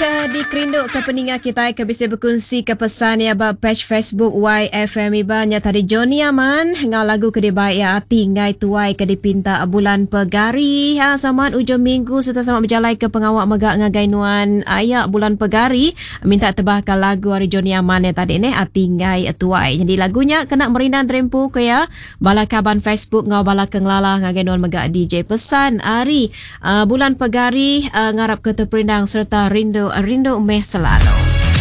ke di kerinduk ke peningat kita ke bisa berkongsi ke pesan ya ba page Facebook YFM iban ya tadi Johnny Aman ngau lagu ke di baik ya ati ngai tuai ke dipinta bulan pegari ha selamat ujung minggu serta selamat berjalan ke pengawak megak ngagai nuan ayak bulan pegari minta tebahkan lagu hari Johnny Aman ya tadi ni ati ngai tuai jadi lagunya kena merindan trempu ke ya bala kaban Facebook ngau bala kenglala ngagai nuan megak DJ pesan hari bulan pegari ngarap ke terperindang serta rindu mes selalu.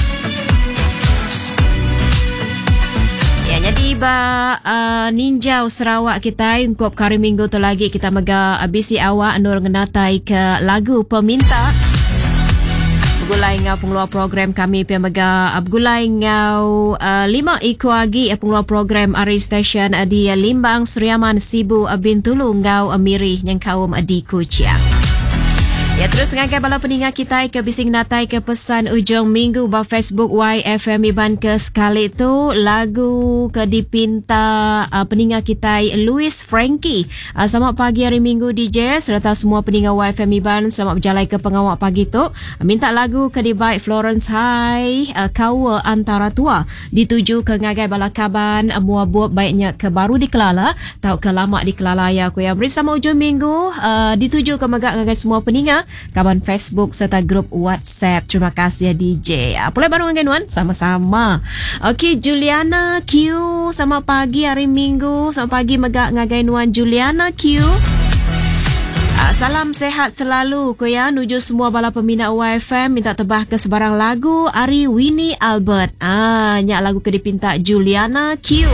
Ya, jadi ninjau Sarawak kita ungkap hari minggu tu lagi kita mega bisi awak nur ngenatai ke lagu peminta. Bergulai ngau pengeluar program kami pia mega bergulai ngau 5 ikuagi pengeluar program Ari Station di Limbang Suriaman Sibu Bintulu ngau Amiri yang kaum di Kuching. Ya terus ngagai bala peningat kita ke bising natai ke pesan ujung minggu ba Facebook YFM iban ke sekali tu lagu ke dipinta peningat kita Louis Frankie. Selamat pagi hari minggu DJ serta semua peningat YFM iban selamat berjalan ke pengawak pagi tu. Minta lagu ke di baik Florence High Kawa Antara Tua dituju ke ngagai bala kaban mua buat baiknya ke baru di Kelala tau ke lama di Kelala ya aku yang beri sama ujung minggu dituju ke megak ngagai semua peningat kawan Facebook serta grup WhatsApp. Terima kasih ya DJ. Pulai baru dengan Wan sama-sama. Okey, Juliana Q, selamat pagi hari Minggu. Selamat pagi megak ngagai Wan Juliana Q. Salam sehat selalu ko ya nuju semua bala peminat YFM minta tebah ke sebarang lagu Ari Winnie Albert. Nyak lagu ke dipinta Juliana Q.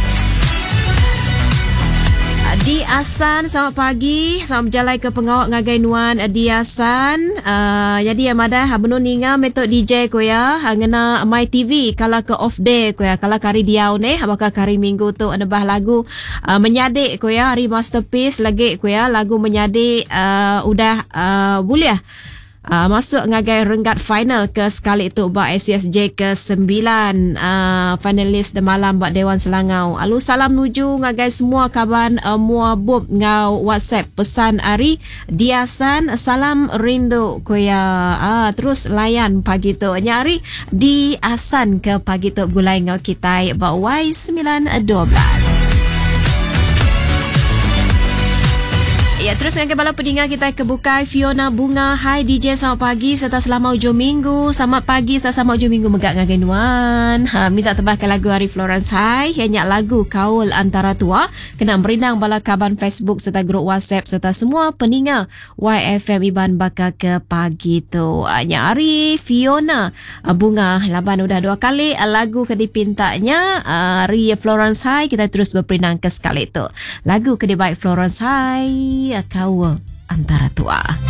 Di Asan, selamat pagi. Selamat berjalan ke pengawak ngagai nuan di Asan. Jadi yang ada benun ninga metode DJ ko ya. Ngena My TV kalau ke off day ko ya. Kalau kari diau ne, apakah kari minggu tu ada bah lagu menyadik ko ya. Hari masterpiece lagi ko ya. Lagu menyadik udah boleh masuk ngagai renggat final ke sekali itu buat SCSJ ke-9 finalis de malam buat Dewan Selangau. Alu salam nuju ngagai semua kaban mua bub ngau WhatsApp pesan Ari Diasan salam rindu koya terus layan pagi tu nyari di Asan ke pagi tu gulai ngau kita buat Y912. Ya, terus yang kebala pedingan kita kebukai Fiona Bunga. Hai DJ, selamat pagi serta selamat ujung minggu. Selamat pagi serta selamat ujung minggu megak ngagai nuan. Minta tebahkan lagu Ari Florence Hai. Yang lagu Kaul Antara Tua. Kena merindang bala kaban Facebook serta grup WhatsApp serta semua peningat YFM iban bakal ke pagi tu. Yang Ari Fiona Bunga. Laban udah 2 kali lagu ke dipintanya Ari Florence Hai. Kita terus berperindang ke sekali tu. Lagu ke dibaik Florence Hai. Kawa Antara Tua.